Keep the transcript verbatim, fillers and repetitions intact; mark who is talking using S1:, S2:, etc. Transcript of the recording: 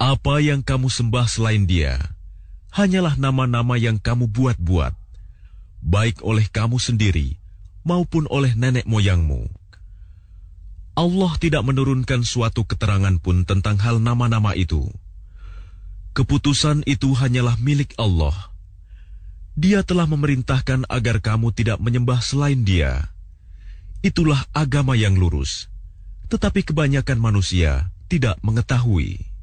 S1: Apa yang kamu sembah selain Dia, hanyalah nama-nama yang kamu buat-buat, baik oleh kamu sendiri maupun oleh nenek moyangmu. Allah tidak menurunkan suatu keterangan pun tentang hal nama-nama itu. Keputusan itu hanyalah milik Allah. Dia telah memerintahkan agar kamu tidak menyembah selain Dia. Itulah agama yang lurus, tetapi kebanyakan manusia tidak mengetahui.